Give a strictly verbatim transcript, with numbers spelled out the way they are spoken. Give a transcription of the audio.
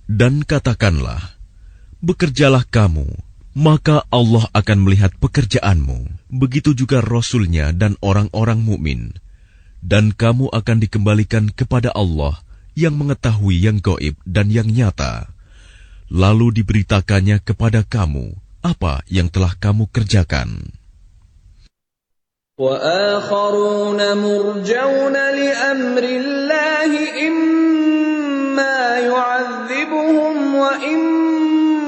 Dan katakanlah, bekerjalah kamu, maka Allah akan melihat pekerjaanmu. Begitu juga Rasul-Nya dan orang-orang mukmin. Dan kamu akan dikembalikan kepada Allah yang mengetahui yang gaib dan yang nyata. Lalu diberitakannya kepada kamu apa yang telah kamu kerjakan. وَآخَرُونَ مُرْجَوْنَ لِأَمْرِ اللَّهِ إِمَّا يُعَذِّبُهُمْ وَإِمَّا